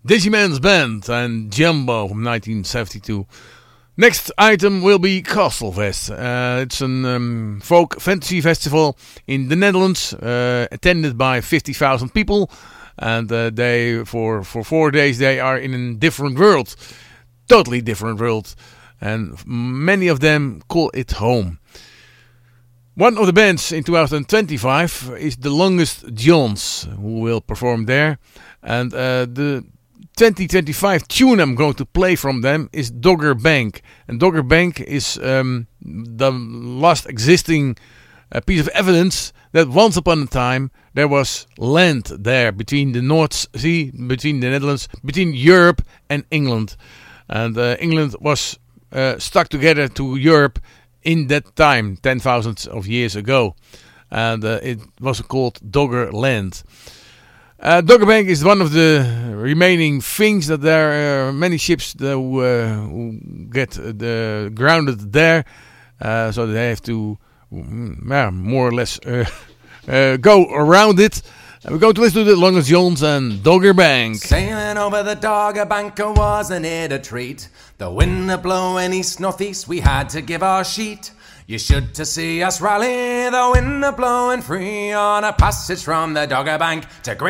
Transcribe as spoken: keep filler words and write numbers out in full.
Digiman's Band and Jumbo from nineteen seventy-two. Next item will be Castlefest. Uh, it's a um, folk fantasy festival in the Netherlands, uh, attended by fifty thousand people. And uh, they, for, for four days, they are in a different world. Totally different world. And many of them call it home. One of the bands in twenty twenty-five is the Longest Johns, who will perform there. And uh, the twenty twenty-five tune I'm going to play from them is Dogger Bank. And Dogger Bank is um, the last existing uh, piece of evidence that once upon a time there was land there between the North Sea, between the Netherlands, between Europe and England. And uh, England was uh, stuck together to Europe in that time, ten thousand of years ago. And uh, it was called Dogger Land. Uh, Dogger Bank is one of the remaining things that there are many ships that, uh, who get uh, grounded there. Uh, so they have to uh, more or less uh, uh, go around it. And we're going to listen to the Longest Johns and Dogger Bank. Sailing over the Dogger Bank, wasn't it a treat? The wind a blowing east northeast, we had to give our sheet. You should to see us rally, the wind a blowing free on a passage from the Dogger Bank to Great